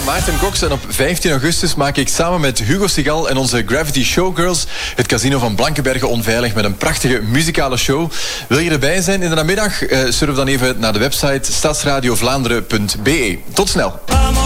ben Maarten Cox en op 15 augustus maak ik samen met Hugo Sigal en onze Gravity Showgirls het casino van Blankenberge onveilig met een prachtige muzikale show. Wil je erbij zijn in de namiddag? Surf dan even naar de website stadsradiovlaanderen.be. Tot snel.